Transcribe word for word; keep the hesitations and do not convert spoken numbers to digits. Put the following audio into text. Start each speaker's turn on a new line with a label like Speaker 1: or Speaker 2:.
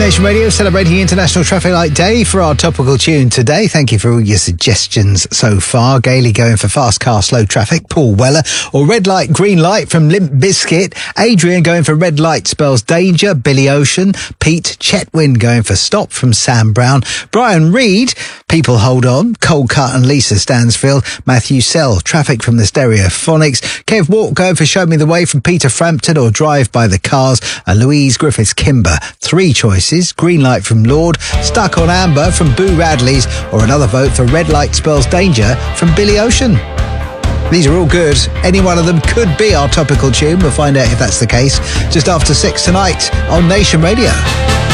Speaker 1: Nation Radio celebrating International Traffic Light Day for our topical tune today. Thank you for all your suggestions so far. Gailey going for Fast Car Slow Traffic, Paul Weller, or Red Light Green Light from Limp Bizkit. Adrian going for Red Light Spells Danger, Billy Ocean. Pete Chetwin going for Stop from Sam Brown. Brian Reed, People Hold On. Cole Cut and Lisa Stansfield. Matthew Sell, Traffic from the Stereophonics. Kev Walk going for Show Me the Way from Peter Frampton or Drive by the Cars. And Louise Griffiths Kimber. Three choices. Green Light from Lord, Stuck on Amber from Boo Radley's, or another vote for Red Light Spells Danger from Billy Ocean. These are all good. Any one of them could be our topical tune. We'll find out if that's the case just after six tonight on Nation Radio.